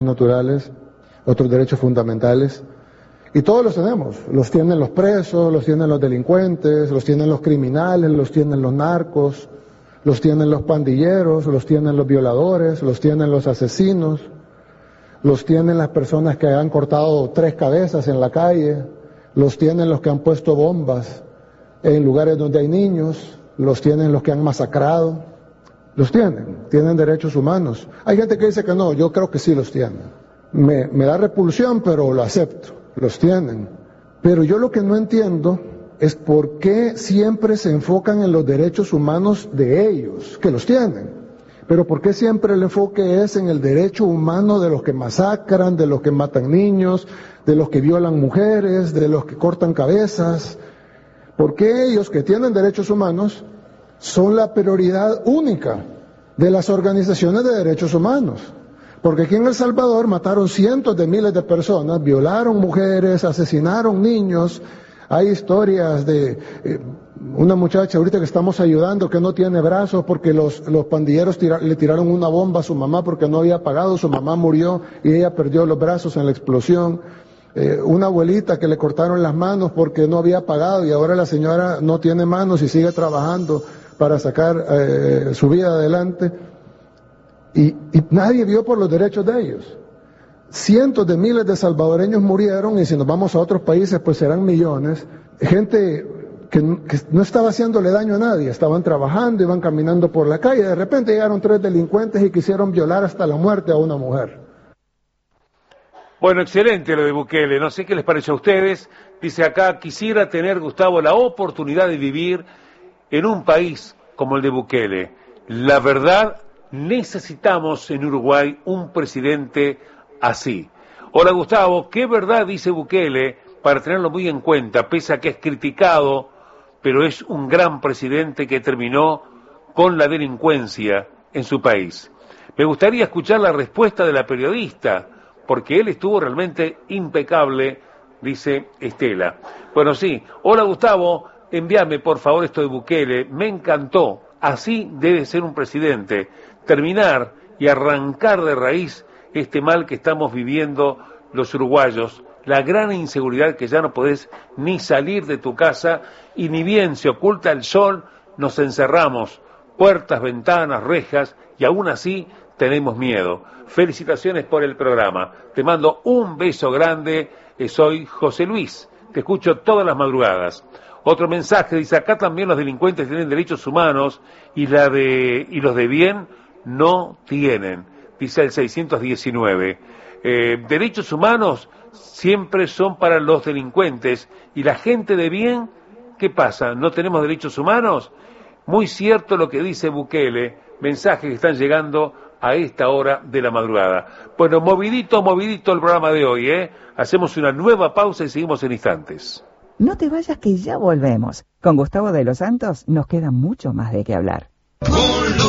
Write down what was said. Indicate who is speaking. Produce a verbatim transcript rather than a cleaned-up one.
Speaker 1: naturales, otros derechos fundamentales, y todos los tenemos, los tienen los presos, los tienen los delincuentes, los tienen los criminales, los tienen los narcos, los tienen los pandilleros, los tienen los violadores, los tienen los asesinos, los tienen las personas que han cortado tres cabezas en la calle, los tienen los que han puesto bombas en lugares donde hay niños, los tienen los que han masacrado, los tienen, tienen derechos humanos. Hay gente que dice que no, yo creo que sí los tienen. Me, me da repulsión, pero lo acepto, los tienen. Pero yo lo que no entiendo es por qué siempre se enfocan en los derechos humanos de ellos, que los tienen. Pero por qué siempre el enfoque es en el derecho humano de los que masacran, de los que matan niños, de los que violan mujeres, de los que cortan cabezas. ¿Por qué ellos que tienen derechos humanos son la prioridad única de las organizaciones de derechos humanos? Porque aquí en El Salvador mataron cientos de miles de personas, violaron mujeres, asesinaron niños. Hay historias de eh, una muchacha ahorita que estamos ayudando que no tiene brazos porque los, los pandilleros tira, le tiraron una bomba a su mamá porque no había pagado, su mamá murió y ella perdió los brazos en la explosión. Eh, una abuelita que le cortaron las manos porque no había pagado y ahora la señora no tiene manos y sigue trabajando para sacar eh, su vida adelante. Y, y nadie vio por los derechos de ellos. Cientos de miles de salvadoreños murieron y si nos vamos a otros países pues serán millones. Gente que, que no estaba haciéndole daño a nadie, estaban trabajando, iban caminando por la calle, de repente llegaron tres delincuentes y quisieron violar hasta la muerte a una mujer.
Speaker 2: Bueno, excelente lo de Bukele, no sé qué les pareció a ustedes. Dice acá, quisiera tener, Gustavo, la oportunidad de vivir en un país como el de Bukele. La verdad, necesitamos en Uruguay un presidente así. Hola Gustavo, ¿qué verdad dice Bukele para tenerlo muy en cuenta, pese a que es criticado, pero es un gran presidente que terminó con la delincuencia en su país? Me gustaría escuchar la respuesta de la periodista, porque él estuvo realmente impecable, dice Estela. Bueno, sí. Hola Gustavo, envíame por favor esto de Bukele, me encantó, así debe ser un presidente, terminar y arrancar de raíz este mal que estamos viviendo los uruguayos, la gran inseguridad que ya no podés ni salir de tu casa y ni bien se oculta el sol, nos encerramos, puertas, ventanas, rejas y aún así tenemos miedo. Felicitaciones por el programa, te mando un beso grande, soy José Luis, te escucho todas las madrugadas. Otro mensaje dice, acá también los delincuentes tienen derechos humanos y, la de, y los de bien no tienen, dice el seiscientos diecinueve. Eh, derechos humanos siempre son para los delincuentes y la gente de bien, ¿qué pasa? ¿No tenemos derechos humanos? Muy cierto lo que dice Bukele, mensajes que están llegando a esta hora de la madrugada. Bueno, movidito, movidito el programa de hoy, ¿eh? Hacemos una nueva pausa y seguimos en instantes.
Speaker 3: No te vayas que ya volvemos. Con Gustavo de los Santos nos queda mucho más de qué hablar.